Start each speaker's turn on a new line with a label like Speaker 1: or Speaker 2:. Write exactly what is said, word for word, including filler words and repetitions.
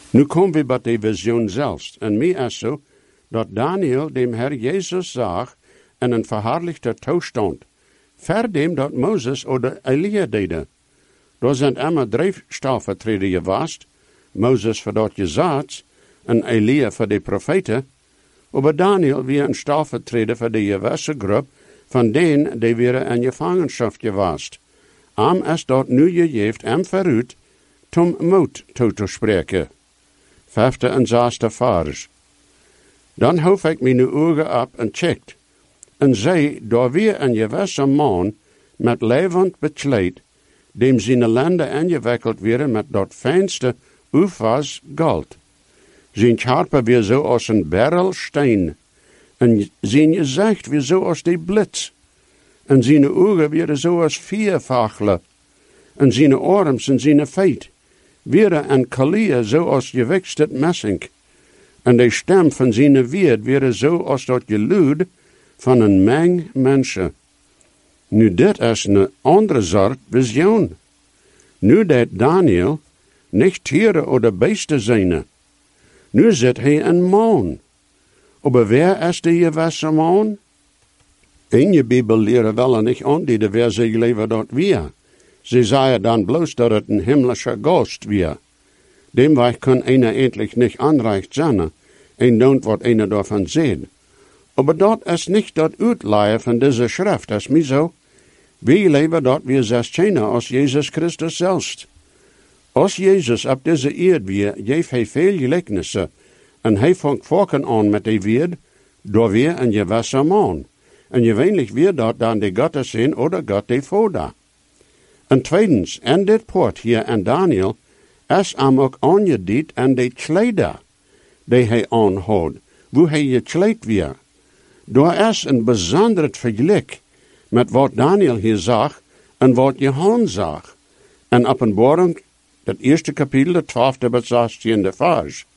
Speaker 1: Nu komen we bij de visioen zelfs. En mij is zo, dat Daniel dem Herr Jezus zag in een verherrlichte toestand. Ver dem dat Moses oder Elia deden. Daar zijn immer drie stellvertreters geweest. Moses voor dat Jezaats en Elia voor de profeten. Maar Daniel wie een stellvertreter voor de gewisse groep van denen die weer in gevangenschap geweest. Am is dat nu gegeven hem vooruit, om moed toe te spreken. Vijfde en zesde vers. Dan hoef ik mijn ogen op en checkt. En zei, daar weer een gewisse man met levend bekleed, dem zijn landen ingewikkeld werden met dat fijnste oefas goud. Zijn harpen weer zo als een berel steen, en zijn gezicht weer zo als die blitz, en zijn ogen weer zo als viervachelen, en zijn arms en zijn feit, weer een kalie zo als gewiksted messing, en de stem van zijn weerd weer zo als dat geluid van een meng mensen. Nu dit is een andere soort visioen. Nu dat Daniel niet tieren oder beesten zijn. Nu zit hij een man. Maar wer is de gewisse man? In je Bibel leren wel niet aan die de wer zich leven dat weer. Ze zeggen dan bloos dat het een himmlische ghost weer. Demweg kan einer endlich niet aanreicht zijn en doen wat einer daarvan zegt. Maar dat is niet dat uitleihen van deze schrift, is mij zo. Wij leven dat we zes kennen als Jezus Christus zelfs. Als Jezus op deze eerd weer, geeft hij veel gelijkenissen. En hij vangt volken aan met die weerd, door weer een gewisse man. En gewöhnlich weer dat dan de Gottes zijn oder God de Vader. En tweedens, en dit poort hier en Daniel, is hem ook aangediend aan de kleider, die hij aanhoudt, hoe hij gekleed weer. Daar is een bijzonder vergelijk met wat Daniel hier zag en wat Johannes zag. En openbaring, dat eerste kapitel, de twaalfde tot zestiende vers.